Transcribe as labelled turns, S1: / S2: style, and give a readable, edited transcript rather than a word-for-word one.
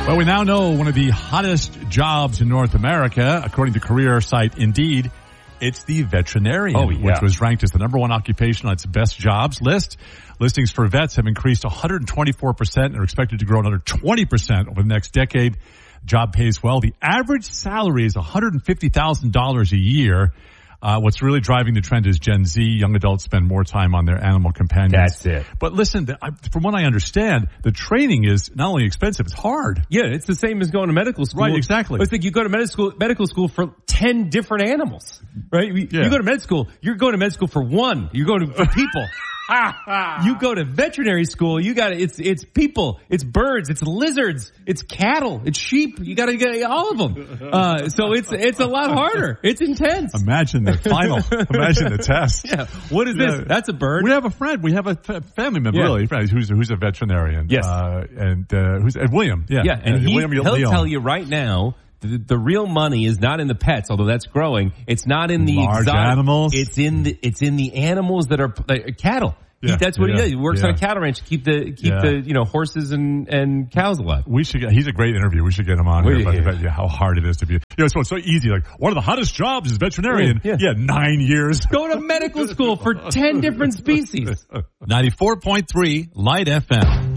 S1: Well, we now know one of the hottest jobs in North America, according to career site Indeed. It's the veterinarian, which was ranked as the number one occupation on its best jobs list. Listings for vets have increased 124% and are expected to grow another 20% over the next decade. Job pays well. The average salary is $150,000 a year. What's really driving the trend is Gen Z. Young adults spend more time on their animal companions.
S2: That's it.
S1: But listen, from what I understand, the training is not only expensive, it's hard.
S2: Yeah, it's the same as going to medical school.
S1: Right, exactly.
S2: It's like you go to medical school for 10 different animals, right? You go to med school, you're going to med school for one. You're going for people. You go to veterinary school, it's people, it's birds, it's lizards, it's cattle, it's sheep. You gotta get all of them. So it's a lot harder. It's intense.
S1: Imagine the imagine the test.
S2: Yeah. What is this? That's a bird.
S1: We have a friend. We have a family member, really, who's a veterinarian.
S2: Yes.
S1: Who's William. Yeah.
S2: Yeah. And he'll tell you right now, the real money is not in the pets, although that's growing. It's not in the
S1: large animals.
S2: It's in the animals that are cattle.
S1: Yeah,
S2: that's what he does. He works on a cattle ranch to keep the horses and cows alive.
S1: He's a great interview. We should get him on here about how hard it is to be. It's so easy. Like, one of the hottest jobs is veterinarian. Yeah, 9 years.
S2: Go to medical school for 10 different species.
S1: 94.3 Light FM.